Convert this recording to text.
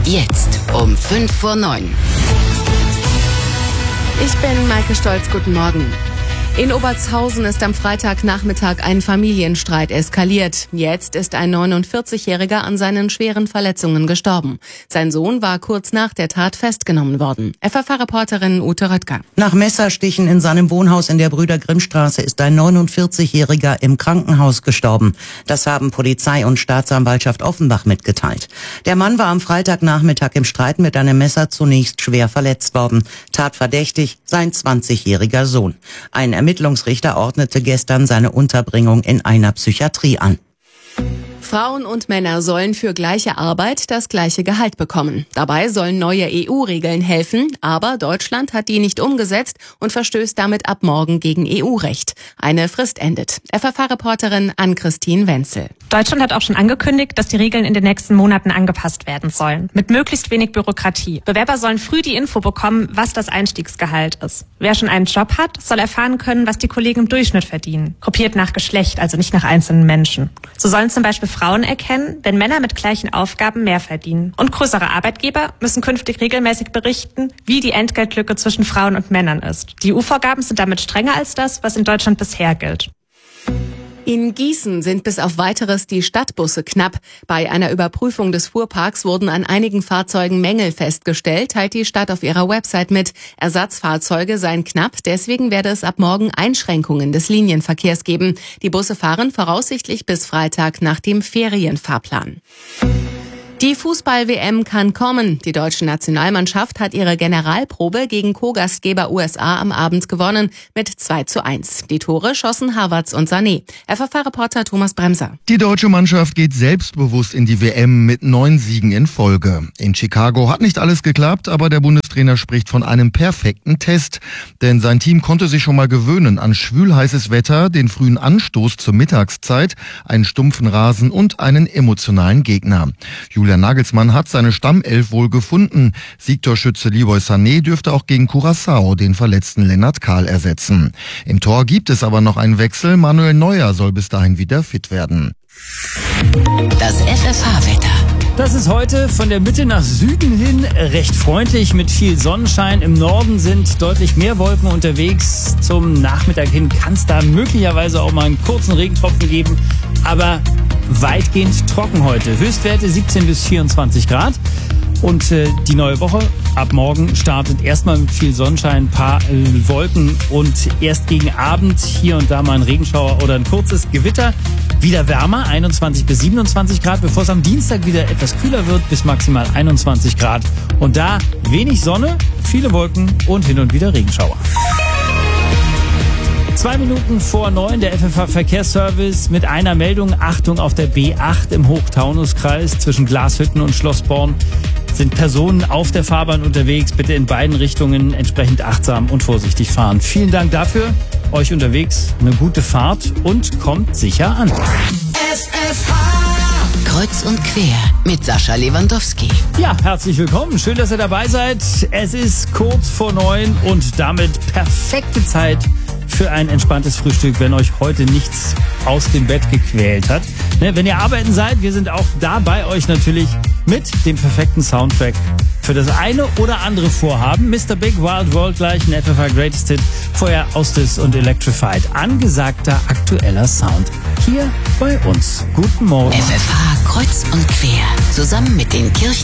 Jetzt um 8:55. Ich bin Maike Stolz, guten Morgen. In Obertshausen ist am Freitagnachmittag ein Familienstreit eskaliert. Jetzt ist ein 49-Jähriger an seinen schweren Verletzungen gestorben. Sein Sohn war kurz nach der Tat festgenommen worden. FFH-Reporterin Ute Röttger. Nach Messerstichen in seinem Wohnhaus in der Brüder-Grimm-Straße ist ein 49-Jähriger im Krankenhaus gestorben. Das haben Polizei und Staatsanwaltschaft Offenbach mitgeteilt. Der Mann war am Freitagnachmittag im Streit mit einem Messer zunächst schwer verletzt worden. Tatverdächtig sein 20-jähriger Sohn. Ein Ermittlungsrichter ordnete gestern seine Unterbringung in einer Psychiatrie an. Frauen und Männer sollen für gleiche Arbeit das gleiche Gehalt bekommen. Dabei sollen neue EU-Regeln helfen, aber Deutschland hat die nicht umgesetzt und verstößt damit ab morgen gegen EU-Recht. Eine Frist endet. FFH-Reporterin Ann-Christine Wenzel. Deutschland hat auch schon angekündigt, dass die Regeln in den nächsten Monaten angepasst werden sollen. Mit möglichst wenig Bürokratie. Bewerber sollen früh die Info bekommen, was das Einstiegsgehalt ist. Wer schon einen Job hat, soll erfahren können, was die Kollegen im Durchschnitt verdienen. Gruppiert nach Geschlecht, also nicht nach einzelnen Menschen. So sollen zum Beispiel Frauen erkennen, wenn Männer mit gleichen Aufgaben mehr verdienen. Und größere Arbeitgeber müssen künftig regelmäßig berichten, wie die Entgeltlücke zwischen Frauen und Männern ist. Die EU-Vorgaben sind damit strenger als das, was in Deutschland bisher gilt. In Gießen sind bis auf Weiteres die Stadtbusse knapp. Bei einer Überprüfung des Fuhrparks wurden an einigen Fahrzeugen Mängel festgestellt, teilt die Stadt auf ihrer Website mit. Ersatzfahrzeuge seien knapp, deswegen werde es ab morgen Einschränkungen des Linienverkehrs geben. Die Busse fahren voraussichtlich bis Freitag nach dem Ferienfahrplan. Die Fußball-WM kann kommen. Die deutsche Nationalmannschaft hat ihre Generalprobe gegen Co-Gastgeber USA am Abend gewonnen mit 2:1. Die Tore schossen Havertz und Sané. FFH-Reporter Thomas Bremser. Die deutsche Mannschaft geht selbstbewusst in die WM mit 9 Siegen in Folge. In Chicago hat nicht alles geklappt, aber der Bundestrainer spricht von einem perfekten Test. Denn sein Team konnte sich schon mal gewöhnen an schwülheißes Wetter, den frühen Anstoß zur Mittagszeit, einen stumpfen Rasen und einen emotionalen Gegner. Julian Nagelsmann hat seine Stammelf wohl gefunden. Siegtorschütze Leroy Sané dürfte auch gegen Curaçao den verletzten Lennart Kahl ersetzen. Im Tor gibt es aber noch einen Wechsel. Manuel Neuer soll bis dahin wieder fit werden. Das FFH-Wetter. Das ist heute von der Mitte nach Süden hin recht freundlich mit viel Sonnenschein. Im Norden sind deutlich mehr Wolken unterwegs. Zum Nachmittag hin kann es da möglicherweise auch mal einen kurzen Regentropfen geben. Aber weitgehend trocken heute. Höchstwerte 17 bis 24 Grad. Und die neue Woche ab morgen startet erstmal mit viel Sonnenschein, ein paar Wolken und erst gegen Abend hier und da mal ein Regenschauer oder ein kurzes Gewitter. Wieder wärmer, 21 bis 27 Grad, bevor es am Dienstag wieder etwas kühler wird, bis maximal 21 Grad. Und da wenig Sonne, viele Wolken und hin und wieder Regenschauer. 2 Minuten vor 9 der FFH-Verkehrsservice mit einer Meldung. Achtung, auf der B8 im Hochtaunuskreis zwischen Glashütten und Schlossborn sind Personen auf der Fahrbahn unterwegs. Bitte in beiden Richtungen entsprechend achtsam und vorsichtig fahren. Vielen Dank dafür. Euch unterwegs eine gute Fahrt und kommt sicher an. FFH Kreuz und quer mit Sascha Lewandowski. Ja, herzlich willkommen. Schön, dass ihr dabei seid. Es ist kurz vor 9 und damit perfekte Zeit für ein entspanntes Frühstück, wenn euch heute nichts aus dem Bett gequält hat. Wenn ihr arbeiten seid, wir sind auch da bei euch natürlich mit dem perfekten Soundtrack für das eine oder andere Vorhaben. Mr. Big Wild World gleich, ein FFH Greatest Hit, vorher Ostis und Electrified. Angesagter aktueller Sound hier bei uns. Guten Morgen. FFH Kreuz und quer, zusammen mit den Kirchen